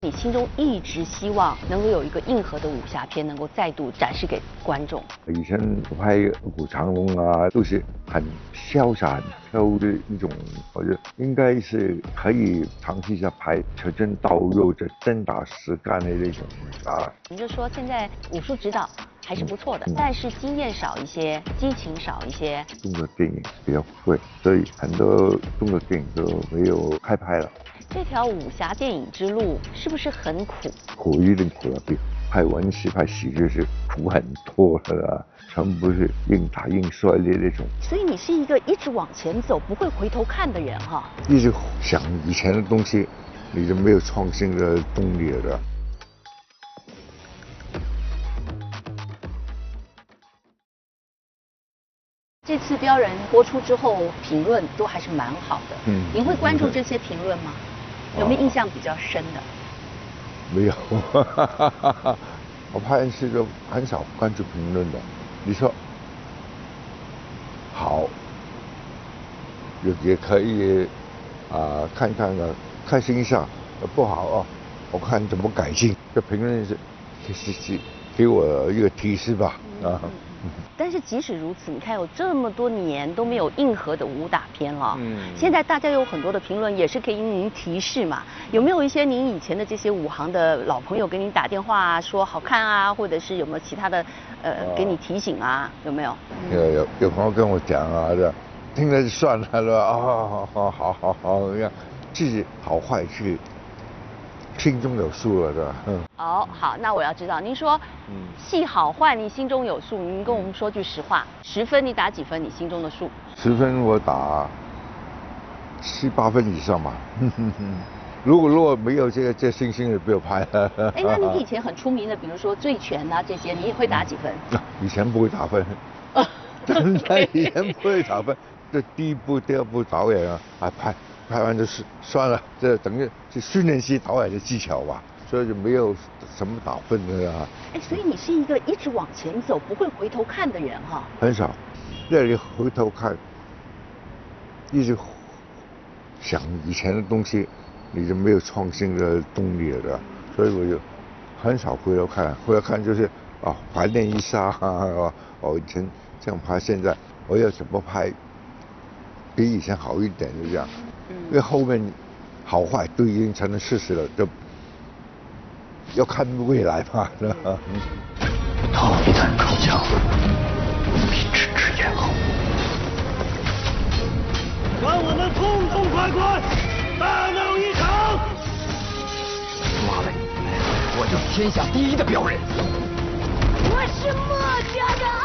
你心中一直希望能够有一个硬核的武侠片，能够再度展示给观众。 以前拍《卧虎藏龙》啊，都是很潇洒、很飘的一种，我觉得应该是可以尝试一下拍车真刀肉的真打实干的那种啊。 你就说现在武术指导还是不错的，但是经验少一些，激情少一些。 中国电影比较贵，所以很多中国电影都没有开拍了。 这条武侠电影之路是不是很苦？ 苦一定苦了，比拍文戏、拍喜剧是苦很多了啦，全部是硬打硬摔的那种。 所以你是一个一直往前走、不会回头看的人哈。 一直想以前的东西，你就没有创新的动力了。 这次《标人》播出之后，评论都还是蛮好的。您会关注这些评论吗？有没有印象比较深的？ 没有，我拍戏都很少关注评论的。你说好，也可以看看的，开心一下。不好哦，我看怎么改进。这评论是给我一个提示吧啊。 但是即使如此，你看有这么多年都没有硬核的武打片了。现在大家有很多的评论也是可以给您提示嘛。有没有一些您以前的这些武行的老朋友给您打电话啊，说好看啊，或者是有没有其他的给你提醒啊？有没有？ 有朋友跟我讲啊，听了就算了是吧？哦，好，自己好坏是心中有数了，是吧？ 好，那我要知道，您说，戏好坏你心中有数，您跟我们说句实话，10分你打几分？你心中的数 ？10分我打7、8分以上吧。如果没有这星星，也不要拍了。 哎，那你以前很出名的，比如说《醉拳》啊这些，你也会打几分？ 以前不会打分，真的以前不会打分。这第一部、第二部导演拍完就是算了，这等于是训练系导演的技巧吧，所以就没有什么打分的啊。 哎，所以你是一个一直往前走、不会回头看的人哈。 很少，那你回头看，一直想以前的东西，你就没有创新的动力了，所以我就很少回头看。回头看就是怀念一下以前这样拍，现在我要怎么拍？比以前好一点，就这样。因为后面好坏都已经成了事实了，就要看未来嘛。 他一旦出鞘，必置之咽喉。 让我们痛痛快快大闹一场！ 妈的，我就是天下第一的镖人。 我是墨家的。